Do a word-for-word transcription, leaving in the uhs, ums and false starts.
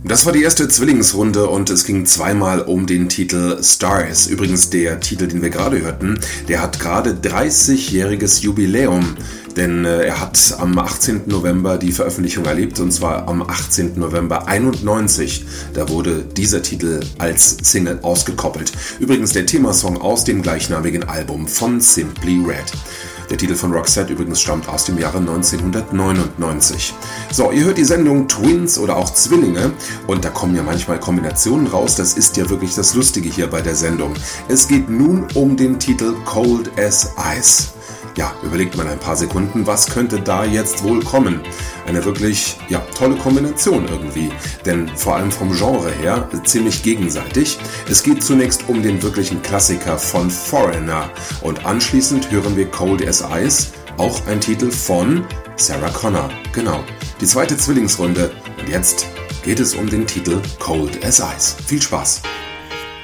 Das war die erste Zwillingsrunde und es ging zweimal um den Titel Stars. Übrigens, der Titel, den wir gerade hörten, der hat gerade dreißigjähriges Jubiläum. Denn äh, er hat am achtzehnten November die Veröffentlichung erlebt, und zwar am achtzehnten November einundneunzig. Da wurde dieser Titel als Single ausgekoppelt. Übrigens der Themasong aus dem gleichnamigen Album von Simply Red. Der Titel von Roxette übrigens stammt aus dem Jahre neunzehnhundertneunundneunzig. So, ihr hört die Sendung Twins oder auch Zwillinge und da kommen ja manchmal Kombinationen raus. Das ist ja wirklich das Lustige hier bei der Sendung. Es geht nun um den Titel Cold as Ice. Ja, überlegt mal ein paar Sekunden, was könnte da jetzt wohl kommen? Eine wirklich, ja, tolle Kombination irgendwie, denn vor allem vom Genre her ziemlich gegenseitig. Es geht zunächst um den wirklichen Klassiker von Foreigner und anschließend hören wir Cold as Ice, auch ein Titel von Sarah Connor. Genau, die zweite Zwillingsrunde und jetzt geht es um den Titel Cold as Ice. Viel Spaß!